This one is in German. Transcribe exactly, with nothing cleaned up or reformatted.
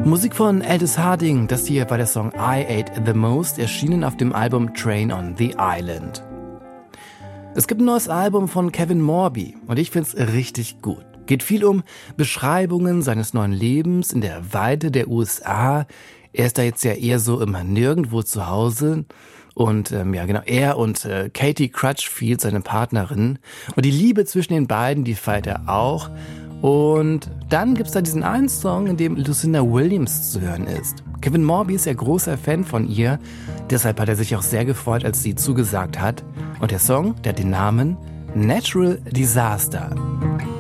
Musik von Aldous Harding, das hier war der Song I Ate the Most, erschienen auf dem Album Train on the Island. Es gibt ein neues Album von Kevin Morby und ich find's richtig gut. Geht viel um Beschreibungen seines neuen Lebens in der Weite der U S A. Er ist da jetzt ja eher so immer nirgendwo zu Hause. Und ähm, ja genau, er und äh, Katie Crutchfield, seine Partnerin. Und die Liebe zwischen den beiden, die feiert er auch. Und dann gibt's da diesen einen Song, in dem Lucinda Williams zu hören ist. Kevin Morby ist ja großer Fan von ihr. Deshalb hat er sich auch sehr gefreut, als sie zugesagt hat. Und der Song, der hat den Namen Natural Disaster.